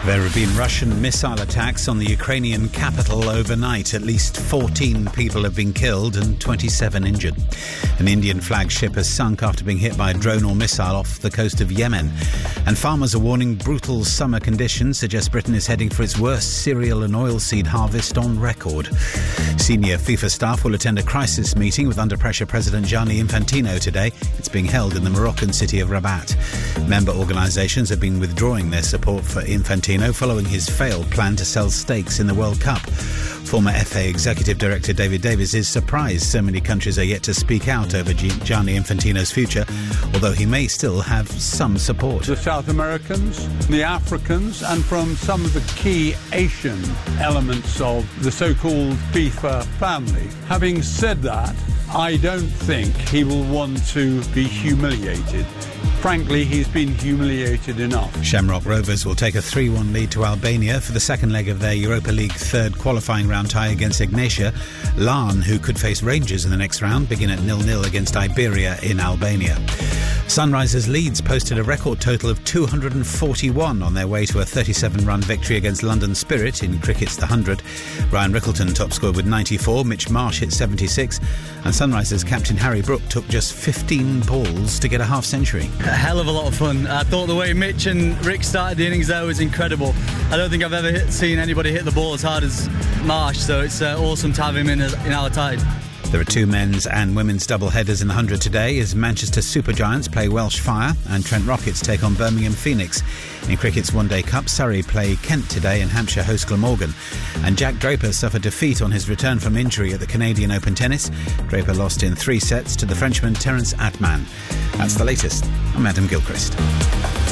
There have been Russian missile attacks on the Ukrainian capital overnight. At least 14 people have been killed and 27 injured. An Indian flag ship has sunk after being hit by a drone or missile off the coast of Yemen. And farmers are warning brutal summer conditions suggest Britain is heading for its worst cereal and oilseed harvest on record. Senior FIFA staff will attend a crisis meeting with under-pressure President Gianni Infantino today. It's being held in the Moroccan city of Rabat. Member organisations have been withdrawing their support for Infantino following his failed plan to sell stakes in the World Cup. Former FA Executive Director David Davies is surprised so many countries are yet to speak out over Gianni Infantino's future, although he may still have some support. The South Americans, the Africans, and from some of the key Asian elements of the so-called FIFA family. Having said that, I don't think he will want to be humiliated. Frankly, he's been humiliated enough. Shamrock Rovers will take a 3-1 lead to Albania for the second leg of their Europa League third qualifying round tie against Ignatia. Larne, who could face Rangers in the next round, begin at 0-0 against Iberia in Albania. Sunrisers Leeds posted a record total of 241 on their way to a 37-run victory against London Spirit in cricket's The 100. Ryan Rickleton top scored with 94, Mitch Marsh hit 76, and Sunrisers captain Harry Brook took just 15 balls to get a half-century. A hell of a lot of fun. I thought the way Mitch and Rick started the innings there was incredible. I don't think I've ever seen anybody hit the ball as hard as Marsh, so it's awesome to have him in our side. There are two men's and women's double-headers in the 100 today as Manchester Supergiants play Welsh Fire and Trent Rockets take on Birmingham Phoenix. In cricket's One Day Cup, Surrey play Kent today and Hampshire host Glamorgan. And Jack Draper suffered defeat on his return from injury at the Canadian Open Tennis. Draper lost in 3 sets to the Frenchman Terence Atman. That's the latest. I'm Adam Gilchrist.